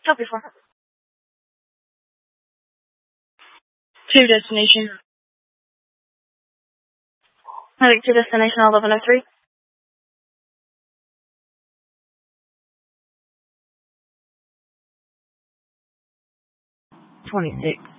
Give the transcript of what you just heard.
Copy 4. To destination. Heading to destination 1103. 26.